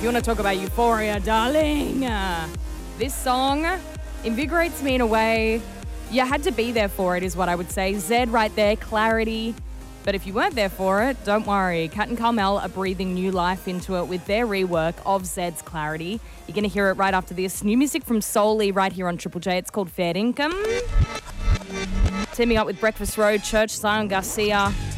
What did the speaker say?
You want to talk about euphoria, darling? This song invigorates me in a way you had to be there for it, is what I would say. Zed right there, Clarity. But if you weren't there for it, don't worry. Kat and Carmel are breathing new life into it with their rework of Zed's Clarity. You're going to hear it right after this. New music from Soli right here on Triple J. It's called Fair Income. Teaming up with Breakfast Road, Church, Zion Garcia.